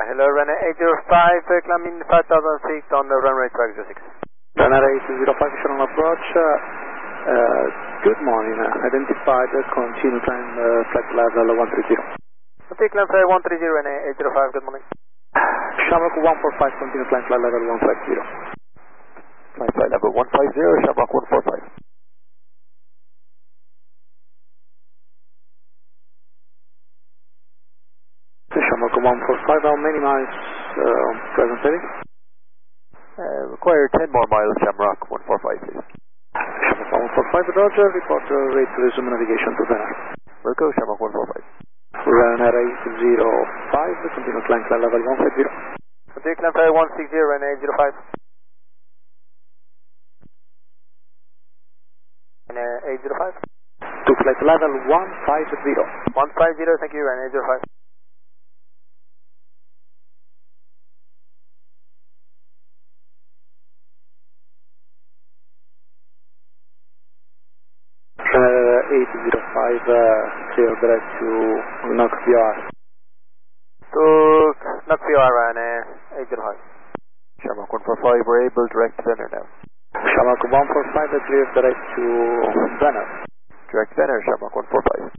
Hello, runway 805, climbing 5006 on the runway track 06. Runway 805, visual on approach. Good morning. Identified, continue climb flight level 130. Okay, climb flight 130, runway 805, good morning. Shamrock 145, continue climb flight level 150. Climb flight level 150, Shamrock 145. Shamrock 145, how many miles present heading? Require 10 more miles, Shamrock 145, please. Shamrock 145, Roger, report rate to resume navigation to Vener. We'll go, Shamrock 145. Runway 805, continue climb flight level 150. Okay, climb flight 160, runway 805. Runway 805. To flight level 150. 150, thank you, runway 805. Runway 805, clear direct to Knox VR. To Knox VR, runway 805. Shamrock 145, we're able direct Vener now. Shamrock 145, clear direct to Vener. Direct Vener, Shamrock 145.